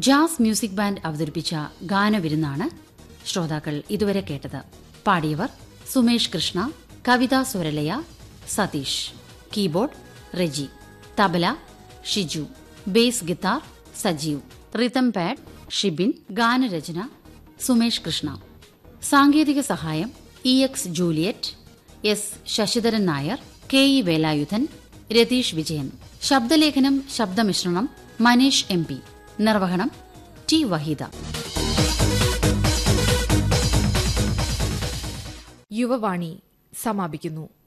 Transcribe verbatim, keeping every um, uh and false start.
Jazz music band അവതരിപ്പിച്ച ഗാനവിരുന്നാണ് ശ്രോതാക്കൾ ഇതുവരെ കേട്ടത്. പാടിയവർ സുമേഷ് കൃഷ്ണ, കവിത സ്വരലയ, Satheesh. Keyboard Reji, tabla Shiju, base guitar Sajeev, rhythm pad Shibin, ഗാനരചന സുമേഷ് കൃഷ്ണ. സാങ്കേതിക സഹായം E X Juliet, S Sasidharan Nair, K E Velayudhan, Ratheesh Vijayan. ശബ്ദലേഖനം ശബ്ദമിശ്രണം മനീഷ് എം പി. നിർവഹണം ടി വഹീദ. യുവവാണി സമാപിക്കുന്നു.